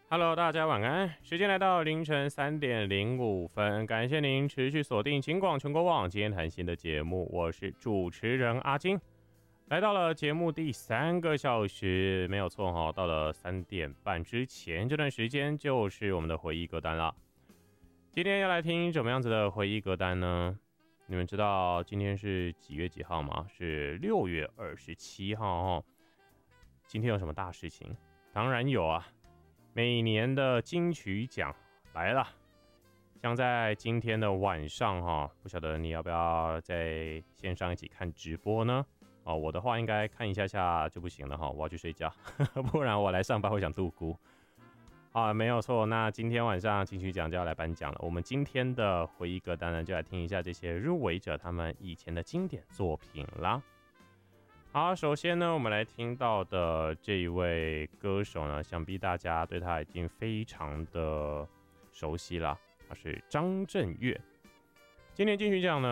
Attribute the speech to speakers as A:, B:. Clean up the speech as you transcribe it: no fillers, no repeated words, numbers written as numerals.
A: Hello，大家晚安。时间来到凌晨3:05，感谢您持续锁定警广全国网今天谈心的节目，我是主持人阿金。来到了节目第3个小时，没有错哈，到了3点半之前这段时间就是我们的回忆歌单了。今天要来听怎么样子的回忆歌单呢？你们知道今天是几月几号吗？是6月27号哦。今天有什么大事情？当然有啊。每年的金曲奖来了，像在今天的晚上哈，不晓得你要不要在线上一起看直播呢？哦，我的话应该看一下下就不行了哈，我要去睡觉，不然我来上班会想度孤。啊，没有错，那今天晚上金曲奖就要来颁奖了。我们今天的回忆歌单呢，就来听一下这些入围者他们以前的经典作品啦。好，首先呢，我们来听到的这一位歌手呢，想必大家对他已经非常的熟悉了，他是张震岳。今年金曲奖呢。